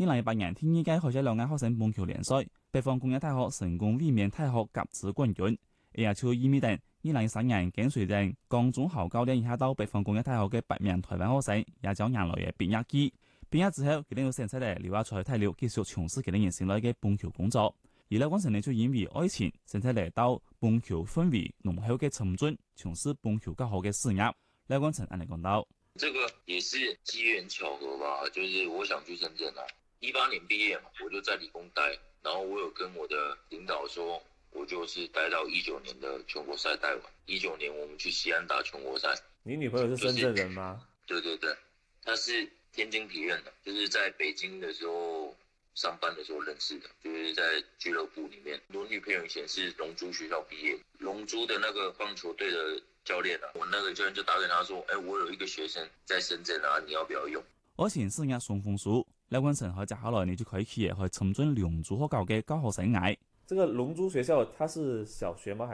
2018年第二屆開咗兩屆學生棒球聯賽，北方工業大學成功衛冕大學甲子冠軍。也就意味着2013年跟隨着高中校教練以下到北方工業大學嘅8名台灣學生，也將迎來嘅畢業季。畢業之後，佢哋要選擇嚟留下在大陸繼續從事佢哋人生內嘅棒球工作。而劉冠成呢就因為愛情，選擇嚟到棒球氛圍濃厚嘅深圳從事棒球教學嘅事業。劉冠成安尼講到。 這個也是機緣巧合吧，就是我想去深圳啊，18年畢業嘛，我就在理工待，然後我有跟我的領導說，我就是待到19年的全國賽待完，19年我們去西安打全國賽。 你女朋友是深圳人嗎？ 對對對，她是天津體院的，就是在北京的時候上班的時候認識的，就是在俱樂部裏面。我女朋友以前是龍珠學校畢業，龍珠的那個棒球隊的教練啊，我那個教練就打給他說，我有一個學生在深圳啊，你要不要用？ 愛情事業順風順，劉冠成喺接下來你就可以去深圳龍珠學校嘅教學生涯。 這個龍珠學校它是小學嗎？